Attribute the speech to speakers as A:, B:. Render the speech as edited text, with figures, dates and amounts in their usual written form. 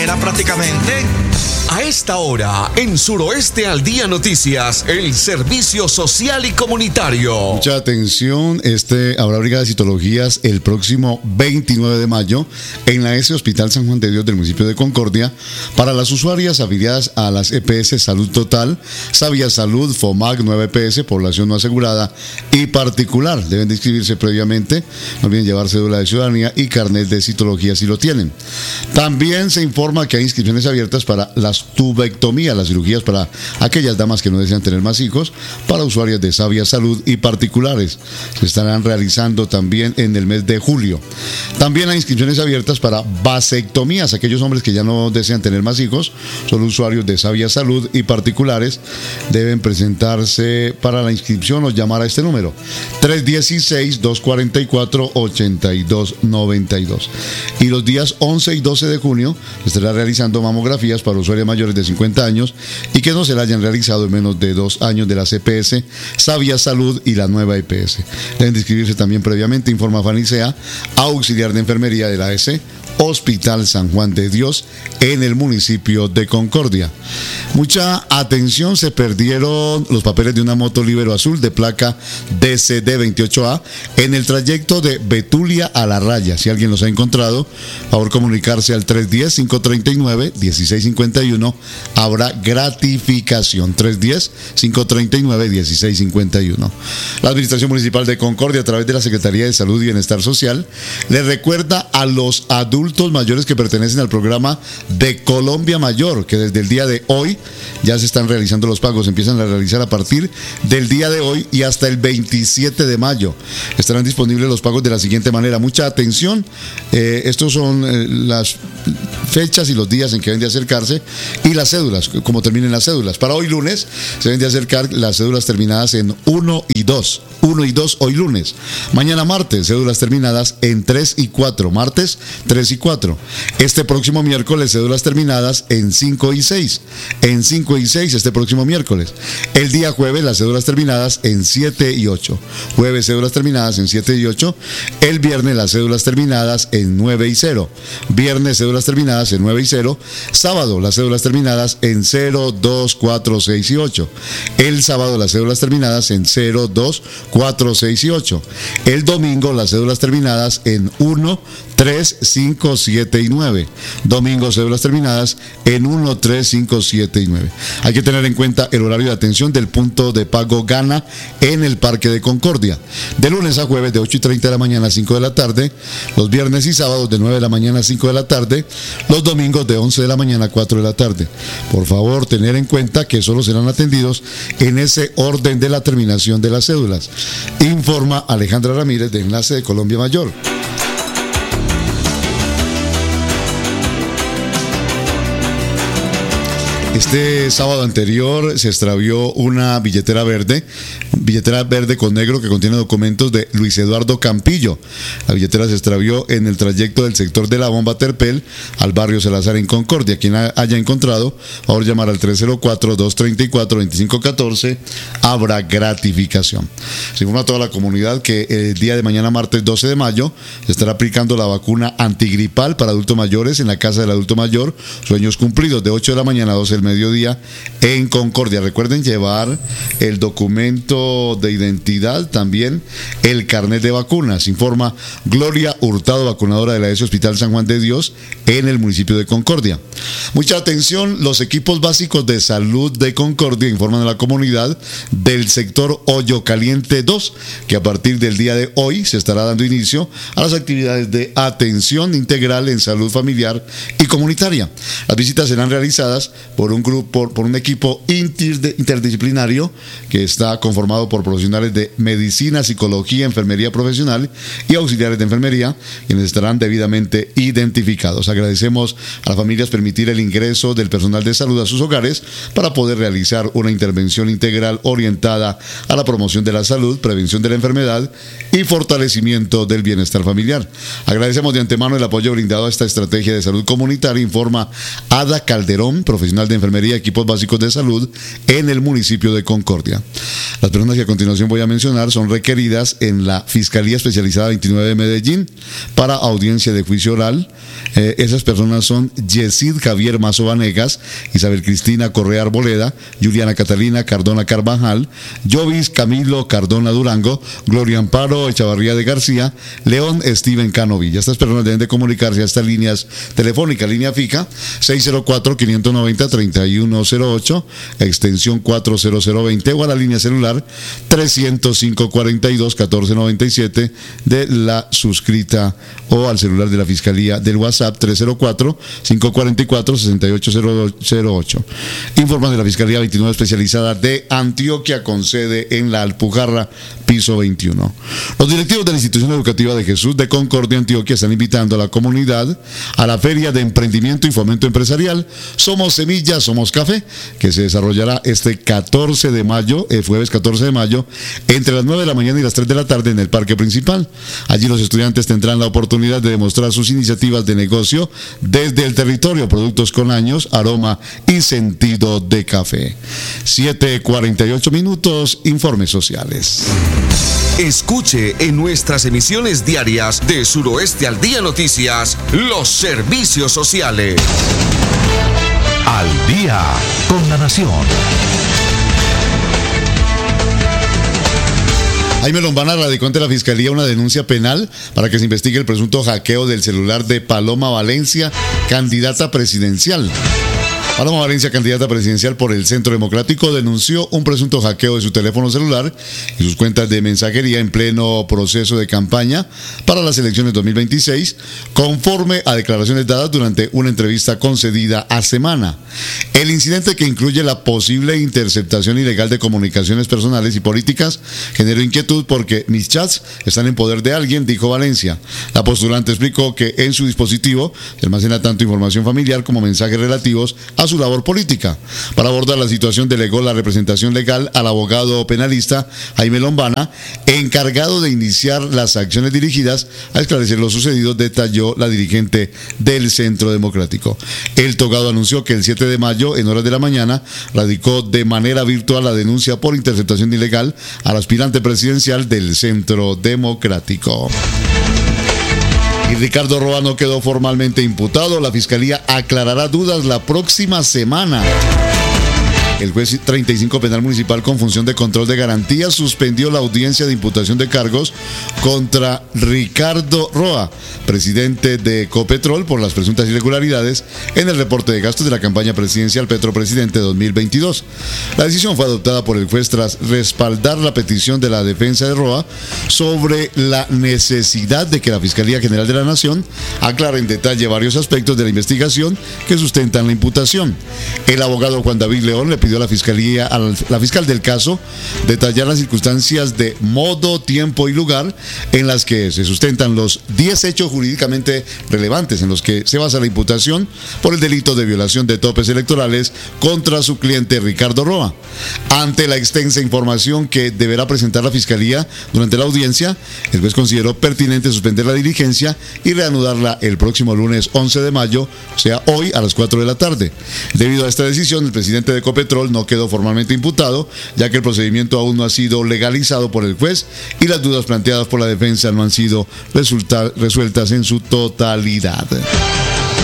A: Cartagena prácticamente.
B: A esta hora, en Suroeste al Día Noticias, el servicio social y comunitario.
C: Mucha atención, habrá brigadas de citologías el próximo 29 de mayo en la S Hospital San Juan de Dios del municipio de Concordia para las usuarias afiliadas a las EPS Salud Total, Sabia Salud, FOMAC, Nueva EPS, Población No Asegurada y Particular. Deben de inscribirse previamente, no olviden llevar cédula de ciudadanía y carnet de citología si lo tienen. También se informa que hay inscripciones abiertas para las tubectomías, las cirugías para aquellas damas que no desean tener más hijos, para usuarias de Sabia Salud y particulares. Se estarán realizando también en el mes de julio. También hay inscripciones abiertas para vasectomías, aquellos hombres que ya no desean tener más hijos, son usuarios de Sabia Salud y particulares, deben presentarse para la inscripción o llamar a este número 316-244-8292. Y los días 11 y 12 de junio se estará realizando mamografías para usuarios mayores de 50 años y que no se la hayan realizado en menos de 2 años de la CPS, Sabia Salud y la Nueva EPS. Deben inscribirse también previamente, informa Fanicea, auxiliar de enfermería de la S Hospital San Juan de Dios en el municipio de Concordia. Mucha atención, se perdieron los papeles de una moto Libero azul de placa DCD28A en el trayecto de Betulia a La Raya. Si alguien los ha encontrado, favor comunicarse al 310-539-1651. Habrá gratificación. 310-539-1651. La Administración Municipal de Concordia, a través de la Secretaría de Salud y Bienestar Social, le recuerda a los adultos mayores que pertenecen al programa de Colombia Mayor que desde el día de hoy ya se están realizando los pagos. Empiezan a realizar a partir del día de hoy y hasta el 27 de mayo. Estarán disponibles los pagos de la siguiente manera. Mucha atención, estos son las fechas y los días en que deben de acercarse y las cédulas, como terminen las cédulas. Para hoy lunes se deben de acercar las cédulas terminadas en 1 y 2. 1 y 2 hoy lunes. Mañana martes, cédulas terminadas en 3 y 4. Martes, 3 y 4. Este próximo miércoles, cédulas terminadas en 5 y 6. En 5 y 6 este próximo miércoles. El día jueves, las cédulas terminadas en 7 y 8. Jueves, cédulas terminadas en 7 y 8. El viernes, las cédulas terminadas en 9 y 0. Viernes, cédulas terminadas en 9 y 0. Sábado, las cédulas terminadas en 0, 2, 4, 6 y 8. El sábado, las cédulas terminadas en 0, 2, 4, 6 y 8. El domingo, las cédulas terminadas en 1, 3, 5, 7 y 9. Domingo, cédulas terminadas en 1, 3, 5, 7 y 9. Hay que tener en cuenta el horario de atención del punto de pago Gana en el Parque de Concordia. De lunes a jueves de 8:30 de la mañana a 5 de la tarde. Los viernes y sábados de 9 de la mañana a 5 de la tarde. Los domingos de 11 de la mañana a 4 de la tarde. Por favor, tener en cuenta que solo serán atendidos en ese orden de la terminación de las cédulas. Informa Alejandra Ramírez de Enlace de Colombia Mayor. Este sábado anterior se extravió una billetera verde con negro que contiene documentos de Luis Eduardo Campillo. La billetera se extravió en el trayecto del sector de la Bomba Terpel al barrio Salazar en Concordia. Quien haya encontrado, por favor llamar al 304-234-2514. Habrá gratificación. Se informa a toda la comunidad que el día de mañana, martes 12 de mayo, se estará aplicando la vacuna antigripal para adultos mayores en la Casa del Adulto Mayor. Sueños cumplidos, de 8 de la mañana a 12 del mediodía en Concordia. Recuerden llevar el documento de identidad, también el carnet de vacunas. Informa Gloria Hurtado, vacunadora de la S Hospital San Juan de Dios en el municipio de Concordia. Mucha atención, los equipos básicos de salud de Concordia informan a la comunidad del sector Hoyo Caliente 2 que a partir del día de hoy se estará dando inicio a las actividades de atención integral en salud familiar y comunitaria. Las visitas serán realizadas por un equipo interdisciplinario que está conformado por profesionales de medicina, psicología, enfermería profesional y auxiliares de enfermería, quienes estarán debidamente identificados. Agradecemos a las familias permitir el ingreso del personal de salud a sus hogares para poder realizar una intervención integral orientada a la promoción de la salud, prevención de la enfermedad y fortalecimiento del bienestar familiar. Agradecemos de antemano el apoyo brindado a esta estrategia de salud comunitaria, informa Ada Calderón, profesional de enfermería y equipos básicos de salud en el municipio de Concordia. Las personas que a continuación voy a mencionar son requeridas en la Fiscalía Especializada 29 de Medellín para audiencia de juicio oral. Esas personas son Yesid Javier Mazo Vanegas, Isabel Cristina Correa Arboleda, Juliana Catalina Cardona Carvajal, Jovis Camilo Cardona Durango, Gloria Amparo Echavarría de García, León Steven Canovilla. Estas personas deben de comunicarse a estas líneas telefónicas, línea fija 604-590-3108, extensión 40020, o a la línea celular 305-42-1497 de la suscrita, o al celular de la Fiscalía del WhatsApp 304-544-6808. Informes de la Fiscalía 29 Especializada de Antioquia, con sede en La Alpujarra, piso 21. Los directivos de la Institución Educativa de Jesús de Concordia, Antioquia, están invitando a la comunidad a la Feria de Emprendimiento y Fomento Empresarial Somos Semilla, Somos Café, que se desarrollará este 14 de mayo, jueves 14 de mayo, entre las 9 de la mañana y las 3 de la tarde en el parque principal. Allí los estudiantes tendrán la oportunidad de demostrar sus iniciativas de negocio desde el territorio, productos con años, aroma y sentido de café. 7:48 minutos, informes sociales.
B: Escuche en nuestras emisiones diarias de Suroeste al Día Noticias los servicios sociales.
A: Al día con la nación.
C: Jaime Lombana radicó ante la Fiscalía una denuncia penal para que se investigue el presunto hackeo del celular de Paloma Valencia, candidata presidencial. Paloma Valencia, candidata presidencial por el Centro Democrático, denunció un presunto hackeo de su teléfono celular y sus cuentas de mensajería en pleno proceso de campaña para las elecciones 2026, conforme a declaraciones dadas durante una entrevista concedida a Semana. El incidente, que incluye la posible interceptación ilegal de comunicaciones personales y políticas, generó inquietud porque mis chats están en poder de alguien, dijo Valencia. La postulante explicó que en su dispositivo se almacena tanto información familiar como mensajes relativos a su labor política. Para abordar la situación, delegó la representación legal al abogado penalista Jaime Lombana, encargado de iniciar las acciones dirigidas a esclarecer lo sucedido, detalló la dirigente del Centro Democrático. El togado anunció que el 7 de mayo, en horas de la mañana, radicó de manera virtual la denuncia por interceptación ilegal al aspirante presidencial del Centro Democrático. Y Ricardo Roa no quedó formalmente imputado. La Fiscalía aclarará dudas la próxima semana. El juez 35 Penal Municipal con función de control de garantías suspendió la audiencia de imputación de cargos contra Ricardo Roa, presidente de Ecopetrol, por las presuntas irregularidades en el reporte de gastos de la campaña presidencial Petropresidente 2022. La decisión fue adoptada por el juez tras respaldar la petición de la defensa de Roa sobre la necesidad de que la Fiscalía General de la Nación aclare en detalle varios aspectos de la investigación que sustentan la imputación. El abogado Juan David León le pidió a la Fiscalía, a la fiscal del caso, detallar las circunstancias de modo, tiempo y lugar en las que se sustentan los 10 hechos jurídicamente relevantes en los que se basa la imputación por el delito de violación de topes electorales contra su cliente Ricardo Roa. Ante la extensa información que deberá presentar la Fiscalía durante la audiencia, el juez consideró pertinente suspender la diligencia y reanudarla el próximo lunes 11 de mayo, o sea, hoy a las 4 de la tarde. Debido a esta decisión, el presidente de Ecopetrol no quedó formalmente imputado, ya que el procedimiento aún no ha sido legalizado por el juez y las dudas planteadas por la defensa no han sido resueltas en su totalidad.